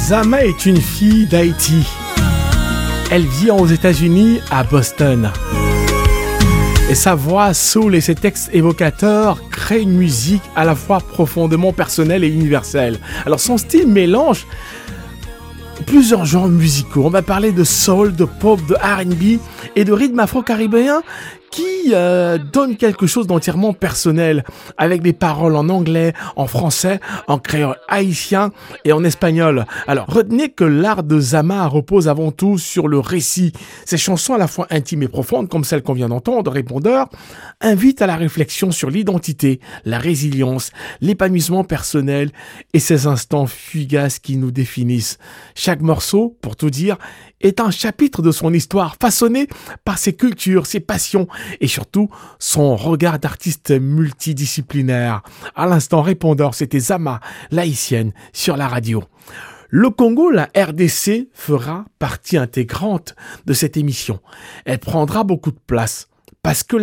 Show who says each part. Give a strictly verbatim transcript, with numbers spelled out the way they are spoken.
Speaker 1: Zama est une fille d'Haïti. Elle vit aux États-Unis, à Boston. Et sa voix soul et ses textes évocateurs créent une musique à la fois profondément personnelle et universelle. Alors son style mélange plusieurs genres musicaux. On va parler de soul, de pop, de R and B et de rythme afro-caribéen qui euh, donne quelque chose d'entièrement personnel, avec des paroles en anglais, en français, en créole haïtien et en espagnol. Alors, retenez que l'art de Zama repose avant tout sur le récit. Ces chansons à la fois intimes et profondes, comme celle qu'on vient d'entendre, Répondeur, invitent à la réflexion sur l'identité, la résilience, l'épanouissement personnel et ces instants fugaces qui nous définissent. Chaque morceau, pour tout dire, est un chapitre de son histoire, façonné par ses cultures, ses passions et surtout son regard d'artiste multidisciplinaire. À l'instant Répondeur, c'était Zama, l'haïtienne, sur la radio. Le Congo, la R D C, fera partie intégrante de cette émission. Elle prendra beaucoup de place parce que